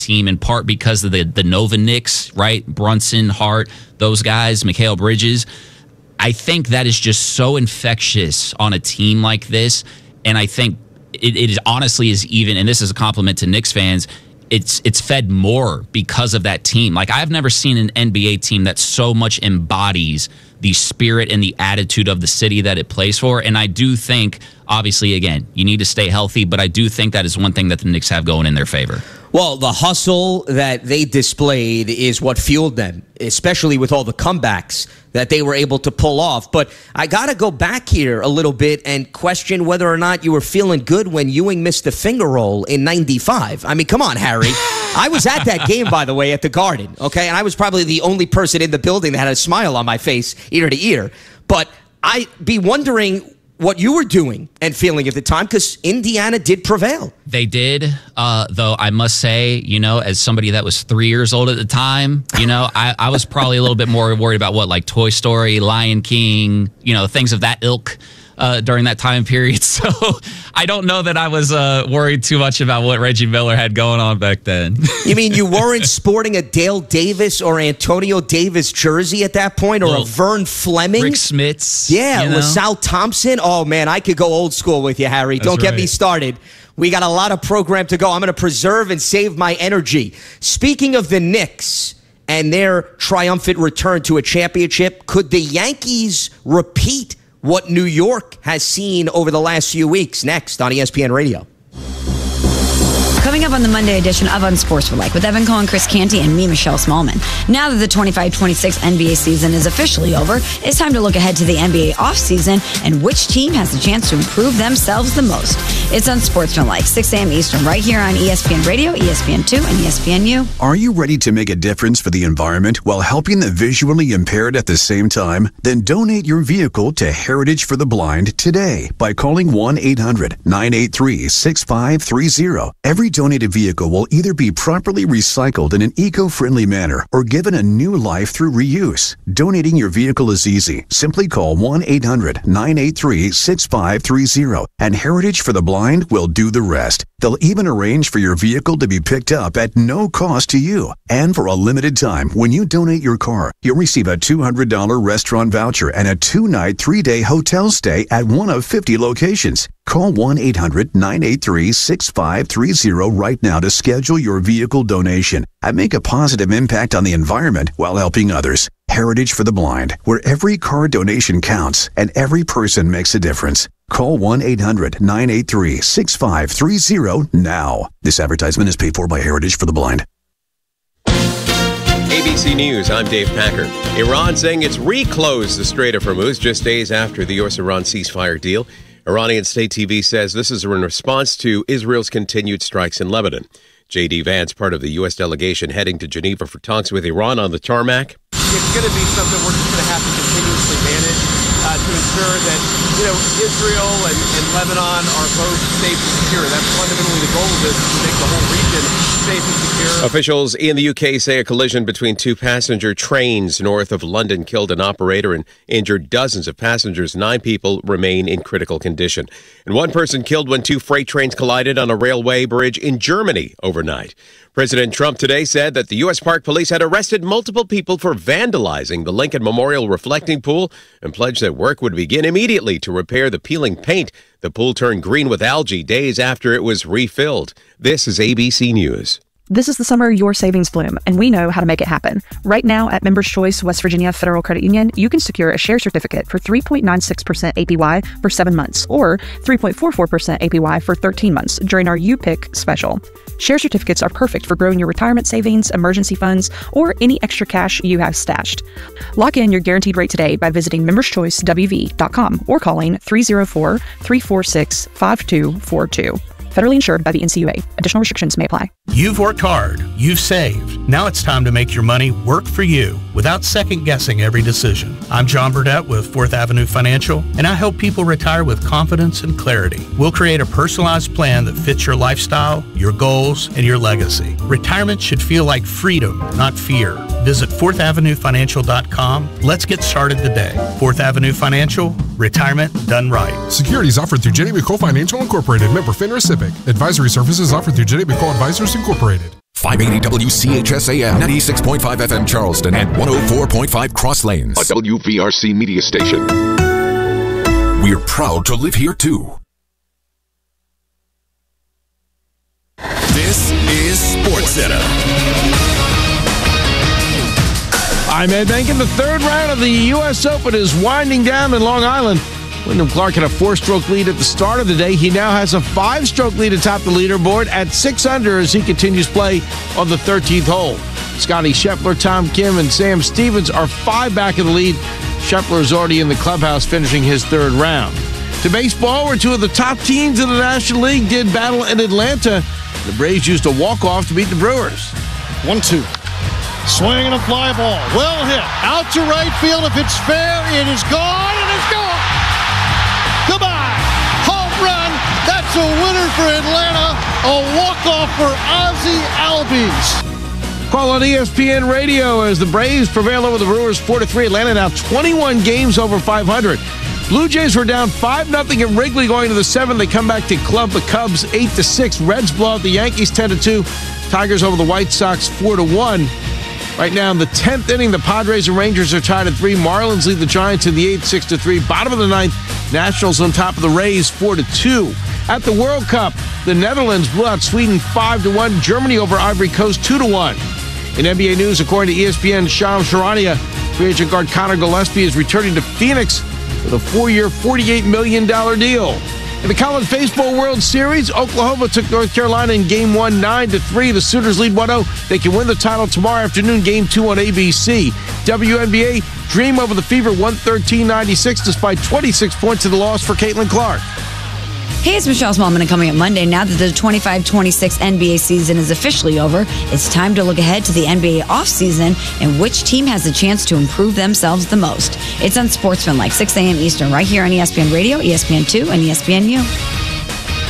team in part because of the Nova Knicks, right? Brunson, Hart, those guys, Mikal Bridges. I think that is just so infectious on a team like this. And I think it is honestly is even, and this is a compliment to Knicks fans, it's fed more because of that team. Like, I've never seen an NBA team that so much embodies the spirit and the attitude of the city that it plays for. And I do think, obviously, again, you need to stay healthy, but I do think that is one thing that the Knicks have going in their favor. Well, the hustle that they displayed is what fueled them, especially with all the comebacks that they were able to pull off. But I got to go back here a little bit and question whether or not you were feeling good when Ewing missed the finger roll in 95. I mean, come on, Harry. I was at that game, by the way, at the Garden, okay? And I was probably the only person in the building that had a smile on my face ear to ear. But I'd be wondering what you were doing and feeling at the time, because Indiana did prevail. They did, though I must say, as somebody that was 3 years old at the time, I was probably a little bit more worried about like Toy Story, Lion King, things of that ilk during that time period. So I don't know that I was worried too much about what Reggie Miller had going on back then. You mean you weren't sporting a Dale Davis or Antonio Davis jersey at that point, or a Vern Fleming? Rick Smits. Yeah, LaSalle Thompson. Oh, man, I could go old school with you, Harry. Don't get me started. We got a lot of program to go. I'm going to preserve and save my energy. Speaking of the Knicks and their triumphant return to a championship, could the Yankees repeat what New York has seen over the last few weeks? Next on ESPN Radio. Coming up on the Monday edition of Unsportsmanlike with Evan Cohen, Chris Canty, and me, Michelle Smallman. Now that the 25-26 NBA season is officially over, it's time to look ahead to the NBA offseason and which team has the chance to improve themselves the most. It's Unsportsmanlike, 6 a.m. Eastern, right here on ESPN Radio, ESPN2, and ESPNU. Are you ready to make a difference for the environment while helping the visually impaired at the same time? Then donate your vehicle to Heritage for the Blind today by calling 1-800-983-6530. Every donated vehicle will either be properly recycled in an eco-friendly manner or given a new life through reuse. Donating your vehicle is easy. Simply call 1-800-983-6530 and Heritage for the Blind will do the rest. They'll even arrange for your vehicle to be picked up at no cost to you. And for a limited time, when you donate your car, you'll receive a $200 restaurant voucher and a 2-night, 3-day hotel stay at one of 50 locations. Call 1-800-983-6530 right now to schedule your vehicle donation and make a positive impact on the environment while helping others. Heritage for the Blind, where every car donation counts and every person makes a difference. Call 1-800-983-6530 now. This advertisement is paid for by Heritage for the Blind. ABC News, I'm Dave Packer. Iran saying it's reclosed the Strait of Hormuz just days after the U.S.-Iran ceasefire deal. Iranian state TV says this is in response to Israel's continued strikes in Lebanon. J.D. Vance, part of the U.S. delegation heading to Geneva for talks with Iran on the tarmac. It's going to be something we're just going to have to continuously manage to ensure that, Israel and Lebanon are both safe and secure. That's fundamentally the goal of this, to make the whole region safe and secure. Officials in the UK say a collision between two passenger trains north of London killed an operator and injured dozens of passengers. 9 people remain in critical condition. And 1 person killed when 2 freight trains collided on a railway bridge in Germany overnight. President Trump today said that the U.S. Park Police had arrested multiple people for vandalizing the Lincoln Memorial reflecting pool and pledged that work would begin immediately to repair the peeling paint. The pool turned green with algae days after it was refilled. This is ABC News. This is the summer your savings bloom, and we know how to make it happen. Right now at Members Choice West Virginia Federal Credit Union, you can secure a share certificate for 3.96% APY for 7 months or 3.44% APY for 13 months during our You Pick special. Share certificates are perfect for growing your retirement savings, emergency funds, or any extra cash you have stashed. Lock in your guaranteed rate today by visiting memberschoicewv.com or calling 304-346-5242. Federally insured by the NCUA. Additional restrictions may apply. You've worked hard. You've saved. Now it's time to make your money work for you without second-guessing every decision. I'm John Burdett with 4th Avenue Financial, and I help people retire with confidence and clarity. We'll create a personalized plan that fits your lifestyle, your goals, and your legacy. Retirement should feel like freedom, not fear. Visit 4thavenuefinancial.com. Let's get started today. 4th Avenue Financial, retirement done right. Securities offered through Jenny McCole Financial Incorporated, member FINRA SIPC. Advisory services offered through Jenny McCole Advisors Incorporated. 580 WCHSAM, 96.5 FM Charleston, and 104.5 Cross Lanes. A WVRC media station. We're proud to live here, too. This is SportsCenter. I'm Ed Benkin. The third round of the U.S. Open is winding down in Long Island. Wyndham Clark had a 4-stroke lead at the start of the day. He now has a 5-stroke lead atop the leaderboard at 6 under as he continues play on the 13th hole. Scotty Scheffler, Tom Kim, and Sam Stevens are 5 back in the lead. Scheffler is already in the clubhouse finishing his third round. To baseball, where 2 of the top teams in the National League did battle in Atlanta. The Braves used a walk-off to beat the Brewers. 1-2. Swing and a fly ball. Well hit. Out to right field. If it's fair, it is gone, and it's gone. Goodbye. Home run. That's a winner for Atlanta. A walk-off for Ozzie Albies. Call on ESPN Radio as the Braves prevail over the Brewers 4-3. Atlanta now 21 games over 500. Blue Jays were down 5-0 at Wrigley going to the 7th. They come back to club the Cubs 8-6. Reds blow out the Yankees 10-2. Tigers over the White Sox 4-1. Right now in the 10th inning, the Padres and Rangers are tied at 3. Marlins lead the Giants in the 8th, 6-3. Bottom of the 9th, Nationals on top of the Rays 4-2. At the World Cup, the Netherlands blew out Sweden 5-1. Germany over Ivory Coast 2-1. In NBA news, according to ESPN, Shams Charania, free agent guard Connor Gillespie is returning to Phoenix with a 4-year, $48 million deal. In the College Baseball World Series, Oklahoma took North Carolina in Game 1, 9-3. The Sooners lead 1-0. They can win the title tomorrow afternoon, Game 2 on ABC. WNBA, Dream over the Fever, 113-96, despite 26 points in the loss for Caitlin Clark. Hey, it's Michelle Smallman, and coming up Monday, now that the 25-26 NBA season is officially over, it's time to look ahead to the NBA offseason and which team has a chance to improve themselves the most. It's Unsportsmanlike, 6 a.m. Eastern, right here on ESPN Radio, ESPN2, and ESPNU.